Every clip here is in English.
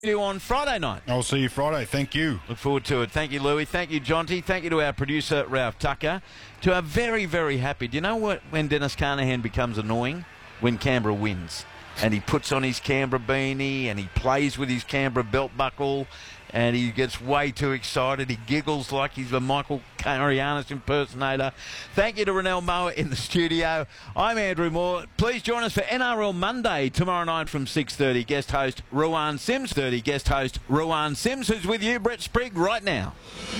You on Friday night. I'll see you Friday. Thank you. Look forward to it. Thank you, Louis. Thank you, Jonty. Thank you to our producer, Ralph Tucker. To our very, very happy. Do you know what? When Dennis Carnahan becomes annoying? When Canberra wins. And he puts on his Canberra beanie and he plays with his Canberra belt buckle and he gets way too excited. He giggles like he's a Michael Carianis impersonator. Thank you to Renell Moa in the studio. I'm Andrew Moore. Please join us for NRL Monday tomorrow night from 6:30. Guest host Ruan Sims. Who's with you, Brett Sprigg, right now.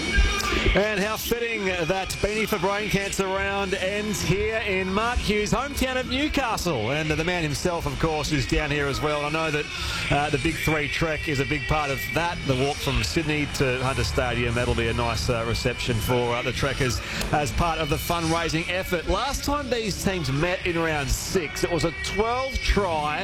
And how fitting that Beanie for Brain Cancer round ends here in Mark Hughes' hometown of Newcastle. And the man himself, of course, is down here as well. And I know that the Big Three trek is a big part of that. The walk from Sydney to Hunter Stadium, that'll be a nice reception for the trekkers as part of the fundraising effort. Last time these teams met in round 6, it was a 12-try,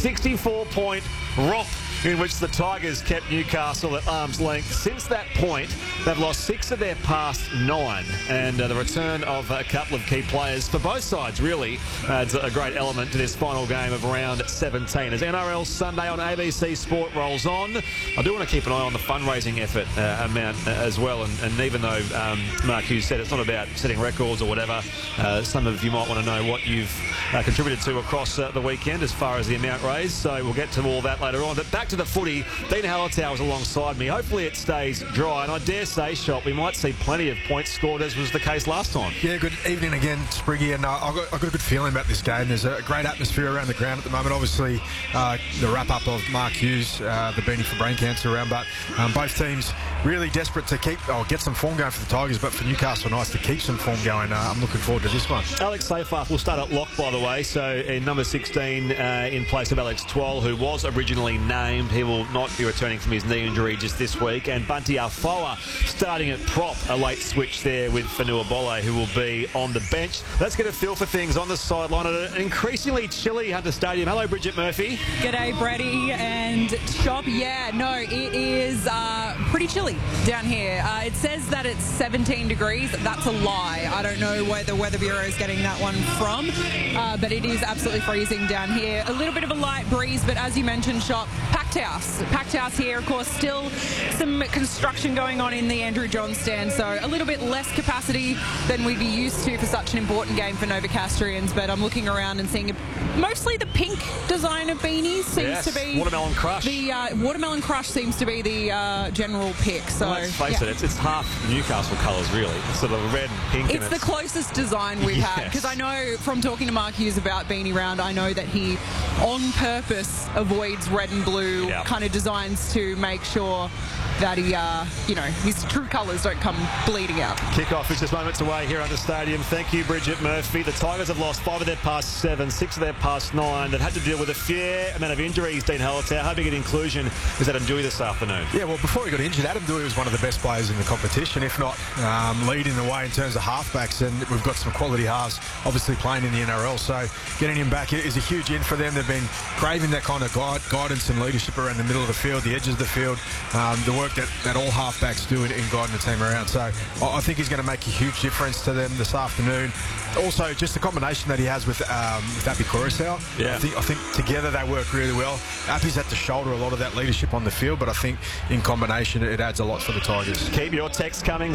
64-point romp in which the Tigers kept Newcastle at arm's length. Since that point, they've lost 6 of their past 9, and the return of a couple of key players for both sides really adds a great element to this final game of round 17. As NRL Sunday on ABC Sport rolls on, I do want to keep an eye on the fundraising effort amount as well, and even though Mark Hughes said it's not about setting records or whatever, some of you might want to know what you've contributed to across the weekend as far as the amount raised, so we'll get to all that later on. But back to the footy, Dean Hallertau is alongside me. Hopefully it stays dry, and I dare say, Shop, we might see plenty of points scored as was the case last time. Yeah, good evening again, Spriggy, and I've got a good feeling about this game. There's a great atmosphere around the ground at the moment. Obviously, the wrap-up of Mark Hughes, the Beanie for Brain Cancer round, but both teams really desperate to get some form going for the Tigers, but for Newcastle, nice to keep some form going. I'm looking forward to this one. Alex Seyfarth will start at lock, by the way, so in number 16 in place of Alex Twal, who was originally named. He will not be returning from his knee injury just this week. And Bunty Afoa starting at prop, a late switch there with Fanua Bole, who will be on the bench. Let's get a feel for things on the sideline at an increasingly chilly Hunter Stadium. Hello, Bridget Murphy. G'day, Brady and Shop. Yeah, no, it is pretty chilly down here. It says that it's 17 degrees. That's a lie. I don't know where the Weather Bureau is getting that one from, but it is absolutely freezing down here. A little bit of a light breeze, but as you mentioned, Shop, packed house here. Of course, still some construction going on in the Andrew Johns stand, so a little bit less capacity than we'd be used to for such an important game for Novocastrians. But I'm looking around and seeing mostly the pink design of beanies seems to be Watermelon Crush. The Watermelon Crush seems to be the general pick. So let's face it, it's half Newcastle colours really. It's sort of red and pink. It's the closest design we've had, because I know from talking to Mark Hughes about Beanie Round, I know that he on purpose avoids red and blue kind of designs to make sure that he, his true colours don't come bleeding out. Kick-off is just moments away here at the stadium. Thank you, Bridget Murphy. The Tigers have lost 5 of their past 7, 6 of their past 9. They've had to deal with a fair amount of injuries, Dean Hallertau. How big an inclusion is Adam Dewey this afternoon? Yeah, well, before he got injured, Adam Dewey was one of the best players in the competition, if not leading the way in terms of halfbacks, and we've got some quality halves obviously playing in the NRL, so getting him back is a huge in for them. They've been craving that kind of guidance and leadership around the middle of the field, the edges of the field, the work that all halfbacks do in guiding the team around. So I think he's going to make a huge difference to them this afternoon. Also, just the combination that he has with Appy Coruscant. Yeah. I think together they work really well. Appy's had to shoulder a lot of that leadership on the field, but I think in combination it adds a lot for the Tigers. Keep your text coming,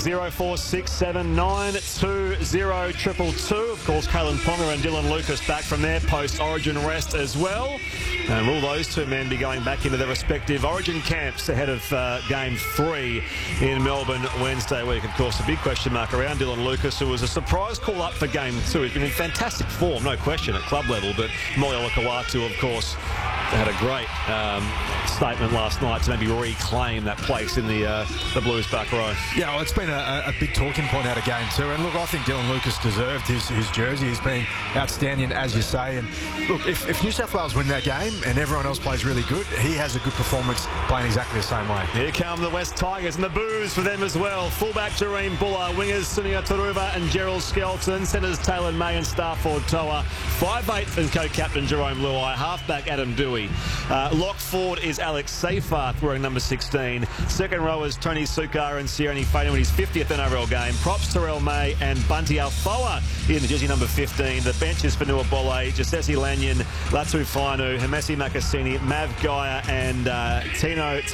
0467920222. Of course, Kalen Ponga and Dylan Lucas back from their post-Origin rest as well. And will those two men be going back into their respective Origin camps ahead of Game 3 in Melbourne Wednesday week? Of course, a big question mark around Dylan Lucas, who was a surprise call-up for Game 2. He's been in fantastic form, no question, at club level, but Molly Olakawatu, of course, had a great statement last night to maybe reclaim that place in the Blues back row. Yeah, well, it's been a big talking point out of Game 2, and look, I think Dylan Lucas deserved his jersey. He's been outstanding, as you say, and look, if New South Wales win that game and everyone else plays really good, he has a good performance playing exactly the same way. Here come the West Tigers and the boos for them as well. Fullback Jareem Buller, wingers Sunia Turuva and Gerald Skelton, centres Taylor May and Starford Toa, 5'8" and co-captain Jerome Luai, halfback Adam Dewey, Louis. Lock forward is Alex Seyfarth wearing number 16. Second rowers Tony Sukar and Sione Fainu in his 50th NRL game. Props Terrell May and Bunty Alfoa in the jersey number 15. The bench is Fanua Bole, Jasesi Lanyon, Latu Fainu, Hemesi Makasini, Mav Gaia and Tino